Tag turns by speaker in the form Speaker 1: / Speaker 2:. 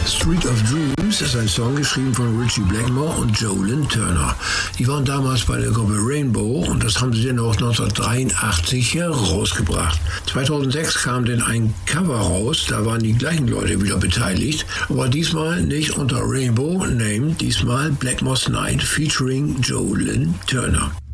Speaker 1: Street of Dreams ist ein Song geschrieben von Ritchie Blackmore und Joe Lynn Turner. Die waren damals bei der Gruppe Rainbow und das haben sie dann auch 1983 herausgebracht. 2006 kam dann ein Cover raus, da waren die gleichen Leute wieder beteiligt, aber diesmal nicht unter Rainbow Name, diesmal Blackmore's Night featuring Joe Lynn Turner.